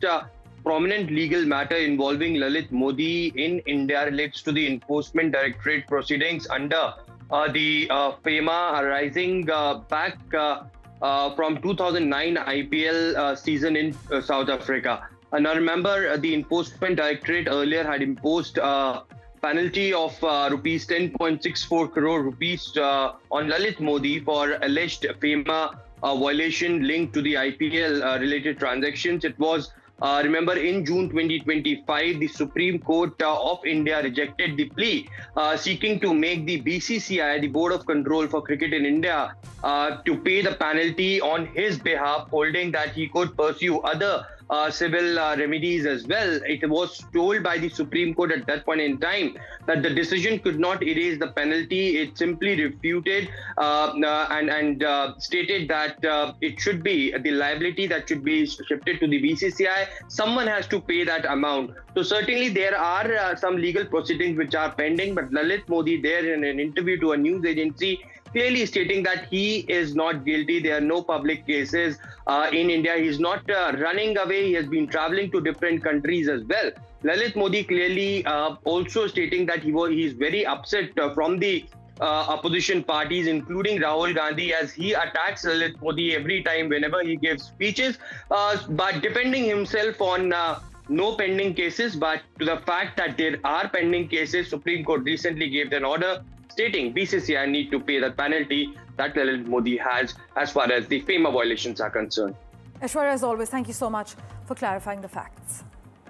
prominent legal matter involving Lalit Modi in India relates to the Enforcement Directorate proceedings under the FEMA arising back from 2009 IPL season in South Africa. Now remember, the Enforcement Directorate earlier had imposed penalty of rupees 10.64 crore rupees on Lalit Modi for alleged FEMA violation linked to the IPL related transactions. It was remember, in June 2025, the Supreme Court of India rejected the plea seeking to make the BCCI, the Board of Control for Cricket in India, to pay the penalty on his behalf, holding that he could pursue other civil remedies as well. It was told by the Supreme Court at that point in time that the decision could not erase the penalty. It simply refuted and stated that it should be the liability that should be shifted to the BCCI. Someone has to pay that amount. So certainly there are some legal proceedings which are pending, but Lalit Modi there in an interview to a news agency clearly stating that he is not guilty. There are no public cases in India. He's not running away. He has been traveling to different countries as well. Lalit Modi clearly also stating that he is very upset from the opposition parties, including Rahul Gandhi, as he attacks Lalit Modi every time whenever he gives speeches, but defending himself on no pending cases. But to the fact that there are pending cases, Supreme Court recently gave an order stating BCCI need to pay the penalty that Lalit Modi has as far as the FEMA violations are concerned. Aishwarya, as always, thank you so much for clarifying the facts.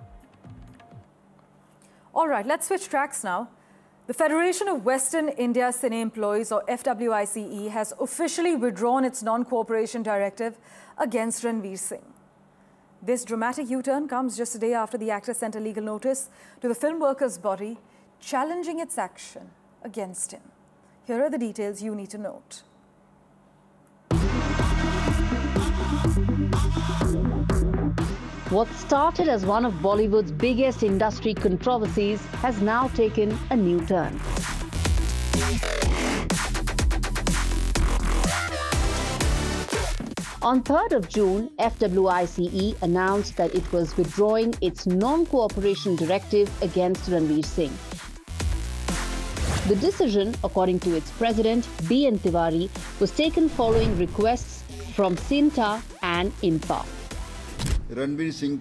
All right, let's switch tracks now. The Federation of Western India Cine Employees, or FWICE, has officially withdrawn its non-cooperation directive against Ranveer Singh. This dramatic U-turn comes just a day after the actor sent a legal notice to the film workers' body challenging its action against him. Here are the details you need to note. What started as one of Bollywood's biggest industry controversies has now taken a new turn. On 3rd of June, FWICE announced that it was withdrawing its non-cooperation directive against Ranveer Singh. The decision, according to its president, B.N. Tiwari, was taken following requests from CINTA and INPA. Ranveer Singh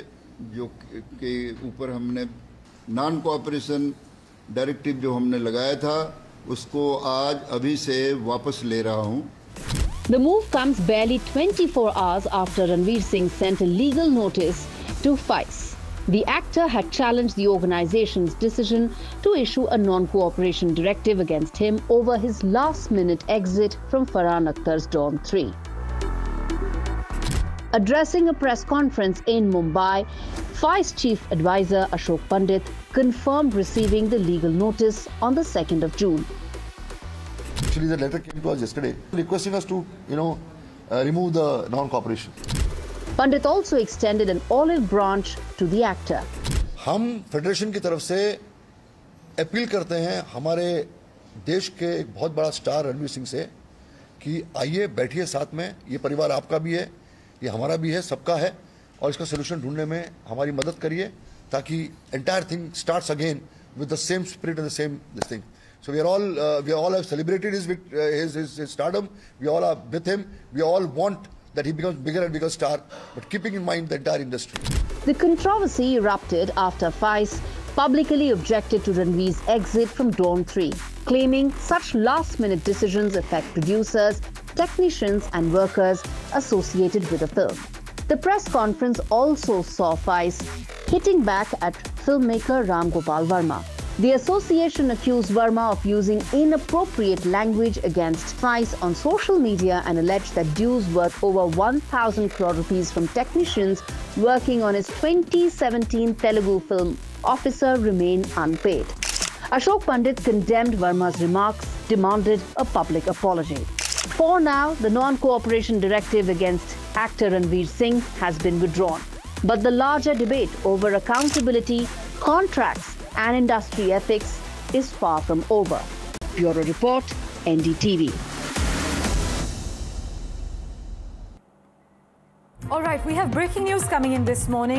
के ऊपर हमने non cooperation directive जो हमने लगाया था उसको आज अभी से वापस ले रहा हूं. The move comes barely 24 hours after Ranveer Singh sent a legal notice to FICE. The actor had challenged the organization's decision to issue a non-cooperation directive against him over his last-minute exit from Farhan Akhtar's Dawn 3. Addressing a press conference in Mumbai, FICE Chief Advisor Ashok Pandit confirmed receiving the legal notice on the 2nd of June. Actually, the letter came to us yesterday requesting us to, remove the non-cooperation. Pandit also extended an olive branch to the actor. हम federation की तरफ से appeal करते हैं हमारे देश के एक बहुत बड़ा स्टार रणवीर सिंह से कि आइए बैठिए साथ में, ये परिवार आपका भी है, ये हमारा भी है, सबका है, और इसका सोल्यूशन ढूंढने में हमारी मदद करिए ताकि entire thing starts again with the same spirit and the same this thing. So we all have celebrated his stardom. We all are with him. We all want that he becomes bigger and bigger star, but keeping in mind the entire industry. The controversy erupted after FICE publicly objected to Ranveer's exit from Dawn 3, claiming such last-minute decisions affect producers, technicians and workers associated with the film. The press conference also saw FICE hitting back at filmmaker Ram Gopal Verma. The association accused Verma of using inappropriate language against FICE on social media and alleged that dues worth over 1,000 crore rupees from technicians working on his 2017 Telugu film Officer remain unpaid. Ashok Pandit condemned Verma's remarks, demanded a public apology. For now, the non-cooperation directive against actor Ranveer Singh has been withdrawn. But the larger debate over accountability, contracts and industry ethics is far from over. Bureau Report, NDTV. All right, we have breaking news coming in this morning.